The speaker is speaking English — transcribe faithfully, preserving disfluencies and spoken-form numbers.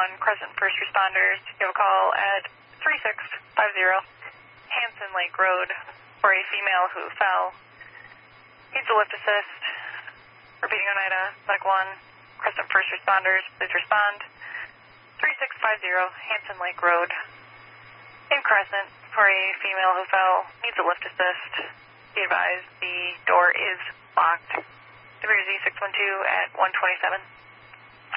one, Crescent First Responders. You have a call at three six five zero Hanson Lake Road for a female who fell. Needs a lift assist. Repeating Oneida, Medic one, Crescent First Responders, please respond. three six five zero Hanson Lake Road in Crescent for a female who fell. Needs a lift assist. Be advised the door is locked. W Z six one two at one twenty-seven.